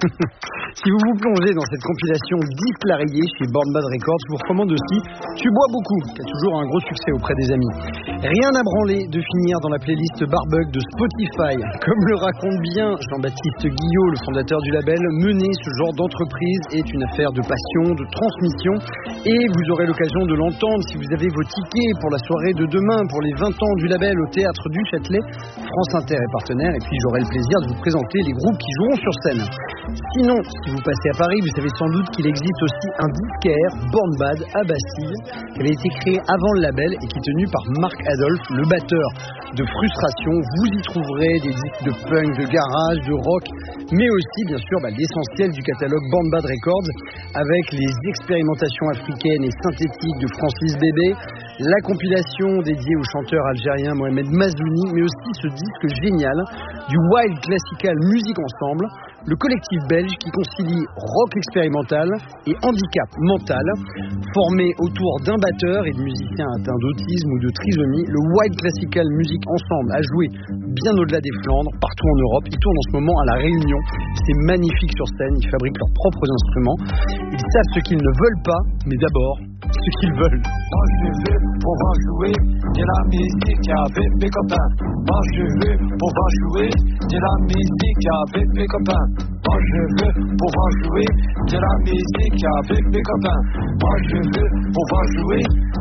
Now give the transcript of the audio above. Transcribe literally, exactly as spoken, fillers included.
Si vous vous plongez dans cette compilation Deep Larrié chez Born Bad Records, je vous recommande aussi Tu bois beaucoup, qui a toujours un gros succès auprès des amis. Rien à branler de finir dans la playlist Barbug de Spotify. Comme le raconte bien Jean-Baptiste Guillot, le fondateur du label, mener ce genre d'entreprise est une affaire de passion, de transmission, et vous aurez l'occasion de l'entendre si vous avez vos tickets pour la soirée de demain, pour les vingt ans du label au Théâtre du Châtelet. France Inter est partenaire, et puis j'aurai le plaisir de vous présenter les groupes qui joueront sur scène. Sinon, si vous passez à Paris, vous savez sans doute qu'il existe aussi un disquaire, Born Bad, à Bastille, qui avait été créé avant le label et qui est tenu par Marc Adolphe, le batteur de Frustration. Vous y trouverez des disques de punk, de garage, de rock, mais aussi, bien sûr, bah, l'essentiel du catalogue Born Bad Records, avec les expérimentations africaines et synthétiques de Francis Bébé, la compilation dédiée au chanteur algérien Mohamed Mazouni, mais aussi ce disque génial du Wild Classical Music Ensemble, le collectif belge qui concilie rock expérimental et handicap mental. Formé autour d'un batteur et de musiciens atteints d'autisme ou de trisomie, le Wild Classical Music Ensemble a joué bien au-delà des Flandres, partout en Europe. Ils tournent en ce moment à La Réunion. C'est magnifique sur scène, ils fabriquent leurs propres instruments. Ils savent ce qu'ils ne veulent pas, mais d'abord ce qu'ils veulent. Moi je veux pouvoir jouer de la musique avec mes copains. Moi je veux pouvoir jouer de la musique avec mes copains. Moi je veux pouvoir jouer de la musique avec mes copains. Moi je veux pouvoir jouer